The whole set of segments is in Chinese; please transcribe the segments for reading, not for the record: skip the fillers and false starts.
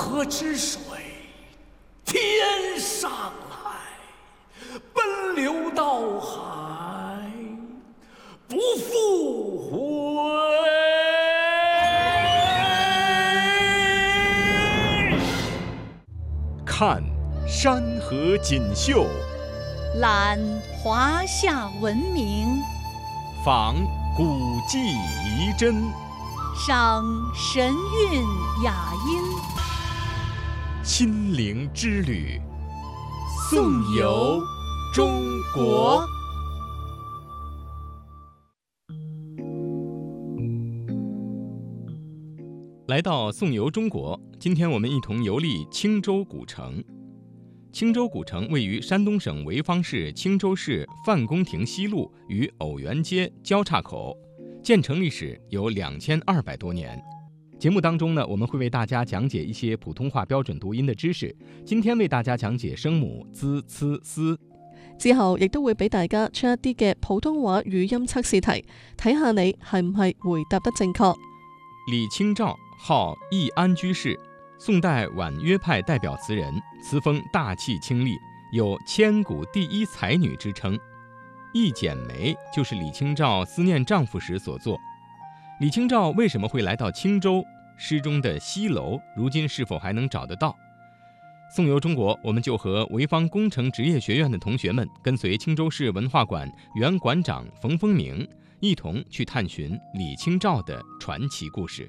河之水天上来，奔流到海不复回。 看山河锦绣， 览华夏文明， 访古迹遗珍， 赏神韵雅音。 亲临之旅，宋游中国。来到宋游中国，今天我们一同游历青州古城。青州古城位于山东省潍坊市青州市范公亭西路与偶园街交叉口，建成历史有2200多年。节目当中呢，我们会为大家讲解一些普通話標準讀音的知識。今天為大家講解聲母滋、呲、絲。 之後亦都會俾大家出一啲嘅普通話語音測試題，睇下你係唔係回答得正確。 李清照號易安居士，宋代婉約派代表詞人，詞風大氣清麗，有千古第一才女之稱。一剪梅就是李清照思念丈夫時所作。李清照為什麼會來到青州？詩中的西樓如今是否還能找得到？宋遊中國，我們就和潍坊工程職業學院的同學們，跟隨青州市文化館原館長馮風明，一同去探尋李清照的傳奇故事。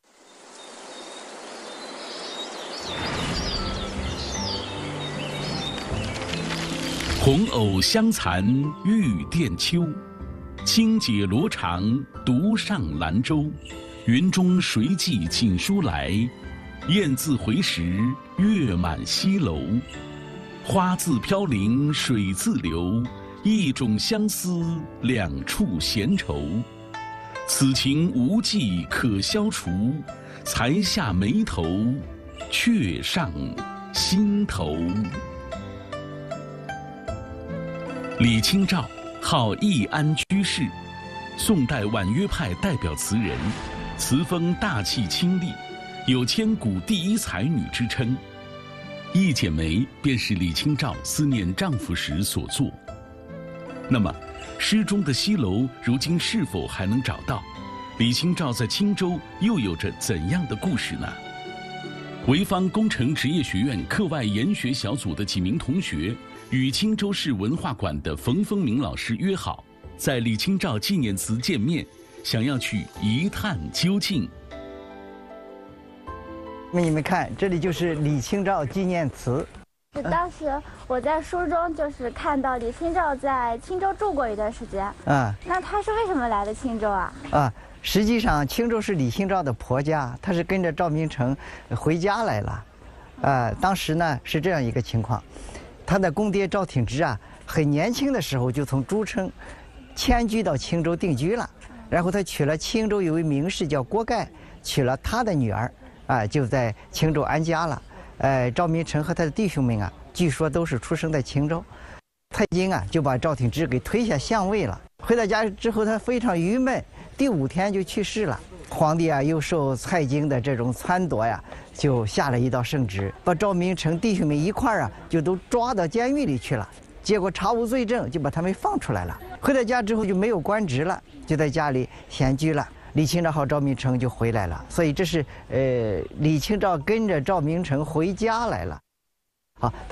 紅藕香殘玉簟秋，輕解羅裳獨上蘭州。雲中誰寄錦書來？雁字回時月滿西樓。花自飄零水自流，一種相思兩處閒愁。此情無計可消除，才下眉頭卻上心頭。李清照號易安居士，宋代婉約派代表詞人，詞風大氣清麗，有千古第一才女之稱。一剪梅便是李清照思念丈夫時所作。那麼，詩中的西樓如今是否還能找到？李清照在青州又有着怎樣的故事呢？潍坊工程職業學院課外研學小組的幾名同學與青州市文化館的馮風明老師約好，在李清照紀念祠見面，想要去一探究竟。 你们看，这里就是李清照纪念祠。 当时我在书中就是看到李清照在青州住过一段时间。那她是为什么来的青州啊？ 实际上青州是李清照的婆家，她是跟着赵明诚回家来了。当时呢是这样一个情况，她的公爹赵挺之很年轻的时候就从诸城迁居到青州定居了，然后他娶了青州有位名士叫郭盖，娶了他的女儿。就在青州安家了。赵明诚和他的弟兄们据说都是出生在青州。蔡京就把赵挺之给推下相位了。回到家之後，他非常鬱悶，第5天就去世了。皇帝又受蔡京的這種撺掇就下了一道聖旨，把趙明誠弟兄們一塊就都抓到監獄裡去了。結果查無罪證，就把他們放出來了。回到家之後就沒有官職了，就在家裡閒居了。李清照和趙明誠就回來了，所以這是李清照跟着趙明誠回家來了。好。